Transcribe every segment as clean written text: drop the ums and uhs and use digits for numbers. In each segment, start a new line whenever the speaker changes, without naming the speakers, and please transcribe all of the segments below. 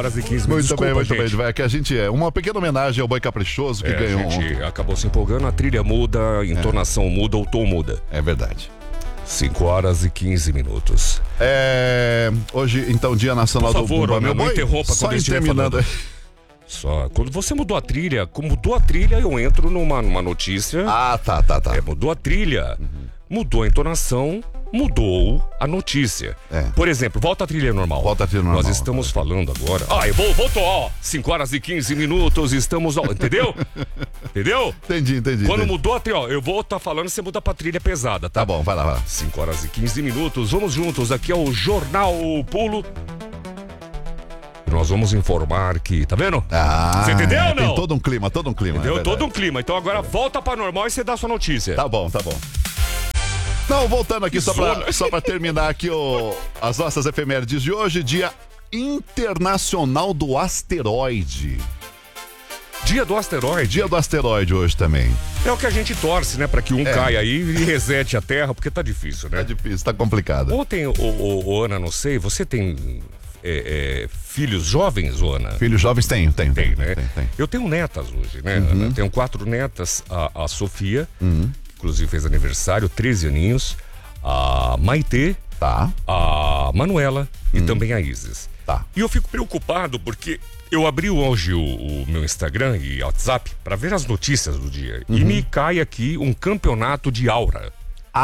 horas e 15 minutos.
Muito
Desculpa,
bem, muito
gente.
bem. Vai, que a gente uma pequena homenagem ao Boi Caprichoso que ganhou.
A gente acabou se empolgando, a trilha muda, a entonação muda, o tom muda.
É verdade.
5 horas e 15 minutos.
Hoje, então, Dia Nacional
Por favor,
do Bumba Meu
não
Boi.
interrompa
Só
quando eu estiver
terminando.
falando. Só, quando você mudou a trilha, eu entro numa notícia.
Tá.
Mudou a trilha, mudou a entonação, mudou a notícia. Por exemplo, volta a trilha normal.
Volta a trilha normal.
Nós estamos falando agora. Voltou, ó. 5 horas e 15 minutos, estamos. Entendeu? Entendeu?
Entendi.
Quando mudou a trilha, ó, eu vou estar falando, você muda pra trilha pesada, tá?
Tá bom, vai lá.
5 horas e 15 minutos, vamos juntos. Aqui é o Jornal Pulo. Nós vamos informar que, tá vendo?
Você
entendeu ou não?
Tem todo um clima.
Entendeu? Todo um clima. Então agora volta pra normal e você dá a sua notícia.
Tá bom. Não, voltando aqui só pra terminar aqui as nossas efemérides de hoje, Dia Internacional do Asteroide.
Dia do asteroide?
Dia do asteroide hoje também.
É o que a gente torce, né? Pra que caia aí e resete a Terra, porque tá difícil, né?
Tá difícil, tá complicado.
Ontem, Ana, não sei, você tem filhos jovens, Ana?
Filhos jovens tem, né? Tem.
Eu tenho netas hoje, né, Ana? Tenho 4 netas, a Sofia, inclusive fez aniversário, 13 aninhos, a Maitê, a Manuela e também a Isis. E eu fico preocupado porque eu abri hoje o meu Instagram e WhatsApp para ver as notícias do dia e me cai aqui um campeonato de aura.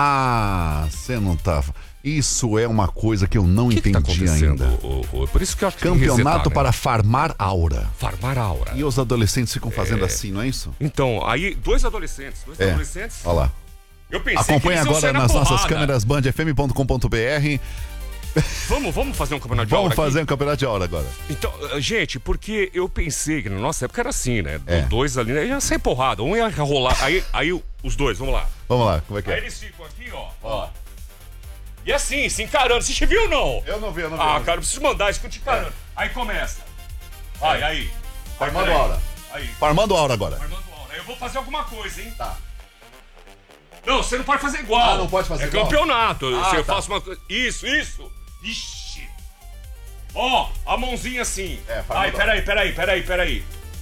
Você não tá... Isso é uma coisa que eu não entendi
tá acontecendo,
ainda.
Por isso que eu acho que
Campeonato para farmar aura.
Farmar aura.
E os adolescentes ficam fazendo assim, não é isso?
Então, aí, dois adolescentes.
Olha lá.
Eu pensei
acompanhe
que
agora nas nossas câmeras bandfm.com.br.
Vamos fazer um campeonato de aura.
Vamos fazer um campeonato de aura agora.
Então, gente, porque eu pensei que na nossa época era assim, né? Dois ali, ia sair porrada, um ia rolar. Aí os dois, vamos lá.
Vamos lá, como é que é?
Aí eles ficam aqui, ó. E assim, se encarando. Você viu ou não?
Eu não vi.
Cara, eu preciso mandar isso, te encarando. Aí começa. Vai, aí.
Farmando aura.
Aí.
Farmando aura agora.
Farmando aura. Aí eu vou fazer alguma coisa, hein?
Tá.
Não, você não pode fazer igual.
Não pode fazer
igual? É campeonato. Eu
tá.
faço uma coisa. Isso. Ixi. Ó, a mãozinha assim. Ai, peraí.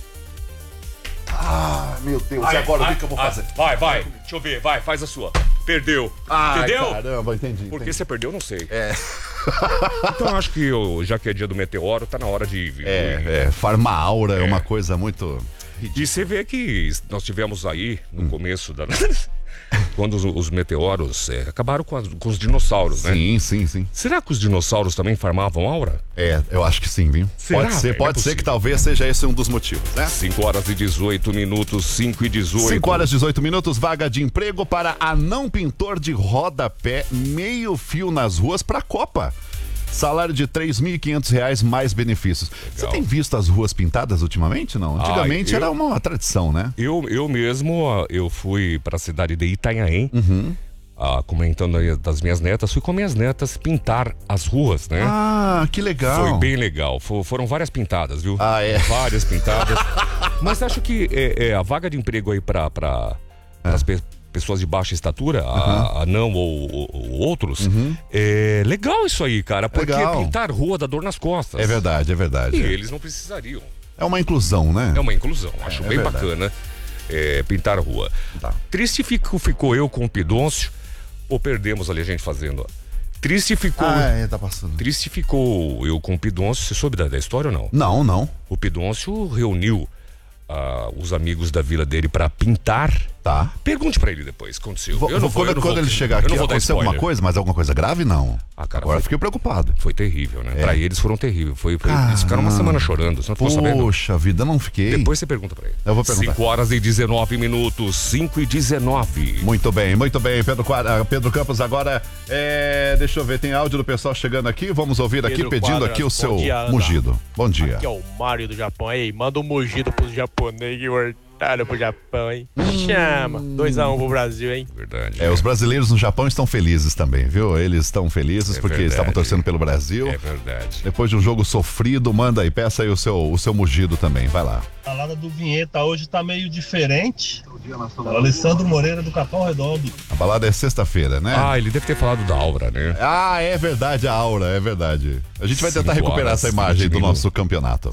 Meu Deus, e agora o que eu vou fazer?
Vai. Deixa eu ver, faz a sua. Perdeu. Entendeu?
Caramba, entendi.
Por que você perdeu, não sei. Então eu acho que já que é dia do meteoro, tá na hora de ir.
Farmar aura é uma coisa muito...
E você vê que nós tivemos aí, no começo da... Quando os meteoros acabaram com os dinossauros, né?
Sim.
Será que os dinossauros também farmavam aura?
Eu acho que sim, viu?
Será,
pode ser que talvez seja esse um dos motivos, né?
5 horas e 18 minutos, 5 e 18.
5 horas e 18 minutos, vaga de emprego para anão pintor de rodapé, meio fio nas ruas para a Copa. Salário de R$3.500 mais benefícios. Legal. Você tem visto as ruas pintadas ultimamente, não? Antigamente era uma tradição, né?
Eu mesmo, eu fui para a cidade de Itanhaém, comentando aí das minhas netas, fui com minhas netas pintar as ruas, né?
Que legal.
Foi bem legal, foram várias pintadas, viu? Várias pintadas. Mas acho que a vaga de emprego aí para as pessoas de baixa estatura, anão ou outros, é legal isso aí, cara, porque pintar rua dá dor nas costas.
É verdade.
E eles não precisariam.
É uma inclusão, né?
É uma inclusão, acho bem bacana pintar rua. Triste ficou eu com o Pidôncio, ou perdemos ali a gente fazendo. Triste ficou.
Tá passando.
Triste ficou eu com o Pidôncio. Você soube da história ou não?
Não.
O Pidôncio reuniu os amigos da vila dele pra pintar. Pergunte pra ele depois, aconteceu.
Quando ele chegar aqui, aconteceu alguma coisa, mas alguma coisa grave, não?
Cara,
agora fiquei preocupado.
Foi terrível, né? Pra eles foram terríveis. Eles ficaram uma semana chorando. Você não ficou sabendo?
Poxa vida, não fiquei.
Depois você pergunta pra ele.
Eu vou perguntar.
5 horas e 19 minutos, 5 e 19.
Muito bem. Pedro Campos, agora, deixa eu ver, tem áudio do pessoal chegando aqui. Vamos ouvir aqui, pedindo aqui o seu mugido. Bom dia.
Aqui é o Mário do Japão. Ei, manda um mugido pros japoneses que voltaram pro Japão, hein? Chama. 2-1 pro Brasil, hein?
Verdade.
Os brasileiros no Japão estão felizes também, viu? Eles estão felizes porque estavam torcendo pelo Brasil.
É verdade.
Depois de um jogo sofrido, manda aí, peça aí o seu mugido também. Vai lá.
A balada do Vinheta hoje tá meio diferente. Alessandro Moreira do Capão Redondo.
A balada é sexta-feira, né?
Ah, ele deve ter falado da Aura, né?
Ah, é verdade, a Aura, é verdade. A gente vai tentar recuperar essa imagem do nosso campeonato.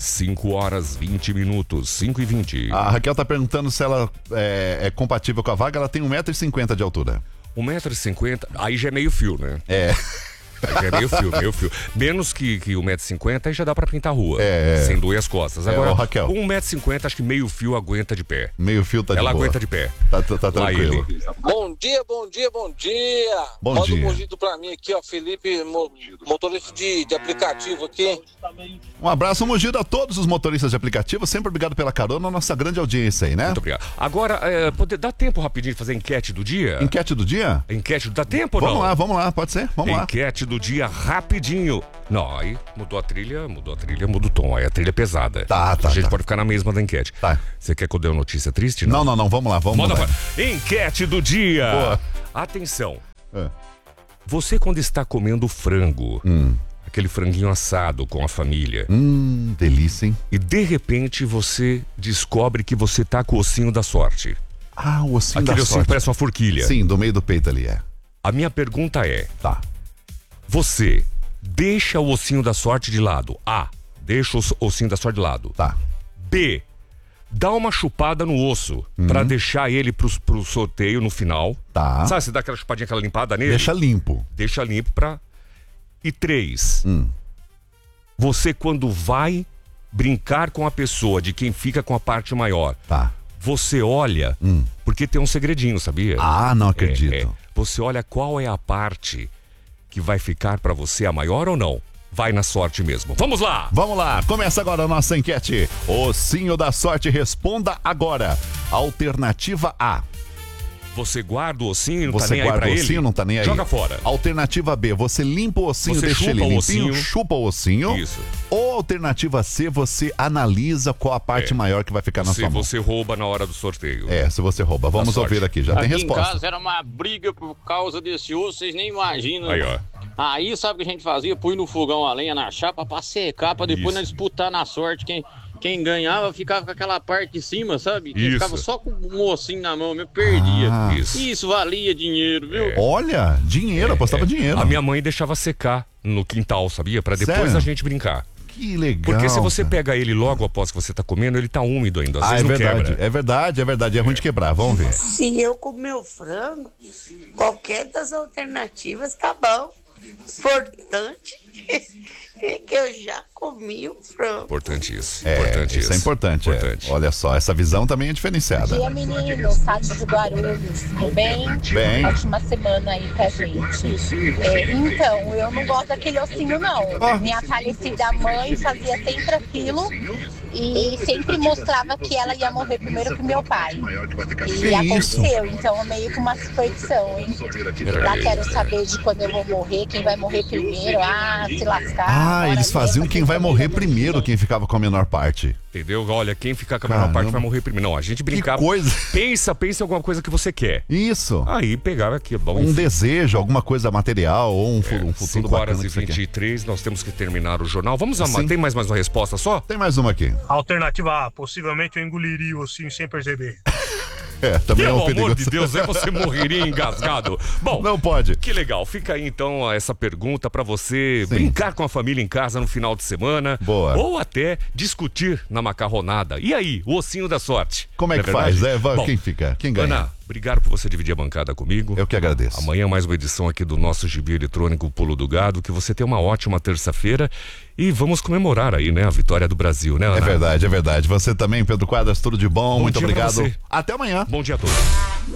5h20, 5h20.
A Raquel tá perguntando se ela é compatível com a vaga. Ela tem 1,50 m de altura.
1,50 m, aí já é meio fio, né?
É.
Aí já é meio fio. Menos que 1,50 m, aí já dá pra pintar a rua. Sem doer as costas. Agora,
Raquel,
com 1,50 m, acho que meio fio aguenta de pé.
Meio fio tá de boa.
Ela aguenta de pé.
Tá tranquilo.
Bom dia.
Bom
Manda
dia.
um mugido pra mim aqui, ó, Felipe, motorista de aplicativo aqui.
Um abraço, Mugido, a todos os motoristas de aplicativo. Sempre obrigado pela carona, nossa grande audiência aí, né?
Muito obrigado. Agora, dá tempo rapidinho de fazer a enquete do dia?
Enquete do dia?
Dá tempo ou não?
Vamos lá, pode ser? Vamos lá.
Enquete do dia rapidinho. Não, aí mudou a trilha, muda o tom. Aí a trilha é pesada.
Tá.
A gente pode ficar na mesma da enquete.
Tá.
Você quer que eu dê uma notícia triste?
Não, vamos lá.
Manda pra... Enquete do dia.
Boa.
Atenção. Você quando está comendo frango, aquele franguinho assado com a família.
Delícia, hein?
E de repente você descobre que você tá com o ossinho da sorte.
Ah, o ossinho da
Aquele ossinho
sorte.
parece uma forquilha.
Sim, do meio do peito ali,
A minha pergunta é...
Tá.
Você deixa o ossinho da sorte de lado. A. Deixa o ossinho da sorte de lado.
Tá.
B. Dá uma chupada no osso pra deixar ele pro sorteio no final.
Tá.
Sabe, você dá aquela chupadinha, aquela limpada nele?
Deixa limpo.
Deixa limpo pra... E 3. Você quando vai brincar com a pessoa de quem fica com a parte maior.
Tá.
Você olha, porque tem um segredinho, sabia?
Ah, não acredito.
Você olha qual é a parte que vai ficar pra você a maior ou não. Vai na sorte mesmo. Vamos lá!
Vamos lá, começa agora a nossa enquete. Ossinho da sorte, responda agora. Alternativa A.
Você guarda o ossinho e não
Você
tá nem aí
guarda
pra
o
ele?
ossinho, não tá nem aí.
Joga fora.
Alternativa B, você limpa o ossinho,
Você
deixa
chupa
ele
o
limpinho,
ossinho.
chupa o ossinho.
Isso.
Ou alternativa C, você analisa qual a parte maior que vai ficar na
Se
sua mão.
você rouba na hora do sorteio.
Se você rouba. Vamos
sorte.
ouvir aqui, já tem
Aqui
resposta.
em casa era uma briga por causa desse osso, vocês nem imaginam.
Aí, ó.
Aí sabe o que a gente fazia? Põe no fogão a lenha na chapa pra secar, pra depois nós disputar na sorte. Quem ganhava ficava com aquela parte de cima, sabe? Quem ficava só com um ossinho na mão, eu perdia. Isso valia dinheiro, viu?
Olha, dinheiro, apostava dinheiro.
A minha mãe deixava secar no quintal, sabia? Pra depois
Sério?
a gente brincar.
Que legal.
Porque se você
cara.
pega ele logo após que você tá comendo, ele tá úmido ainda. Às vezes
é
não
verdade,
quebra.
é verdade. É ruim de quebrar, vamos ver.
Se eu comer o frango, qualquer das alternativas tá bom. Importante é que eu já comi o frango.
Importante isso.
Isso é importante. Olha só, essa visão também é diferenciada.
Bom dia, meninos. Tati de Guarulhos. Tudo bem?
Bem.
Ótima semana aí pra gente. Então, eu não gosto daquele ossinho, não. Minha falecida mãe fazia sempre aquilo e sempre mostrava que ela ia morrer primeiro que meu pai. E aconteceu, então é meio que uma superstição, hein? Já quero saber de quando eu vou morrer, quem vai morrer primeiro. Se lascar.
Ah, eles faziam quem vai morrer primeiro, quem ficava com a menor parte.
Entendeu? Olha, quem ficar com a menor parte vai morrer primeiro. Não, a gente brincava.
Que coisa.
Pensa em alguma coisa que você quer.
Isso.
Aí pegava aqui. Bom,
Um desejo, alguma coisa material ou um futuro
5
bacana
horas e
que você quer.
23, nós temos que terminar o jornal. Vamos a
Sim.
Tem mais uma resposta só?
Tem mais uma aqui.
Alternativa A, possivelmente eu engoliria o ossinho sem perceber.
Também
Pelo
é um perigo.
amor de Deus, aí você morreria engasgado. Bom,
não pode.
Que legal. Fica aí então essa pergunta pra você brincar com a família em casa no final de semana.
Boa.
Ou até discutir na macarronada. E aí, o ossinho da sorte?
Como é que faz? Quem fica? Quem ganha?
Ana, obrigado por você dividir a bancada comigo.
Eu que agradeço.
Amanhã mais uma edição aqui do nosso gibi eletrônico Pulo do Gado. Que você tenha uma ótima terça-feira e vamos comemorar aí, né, a vitória do Brasil, né, Ana?
É verdade. Você também, Pedro Quadras, tudo de bom. Muito
dia pra
obrigado.
você.
Até amanhã.
Bom dia a todos.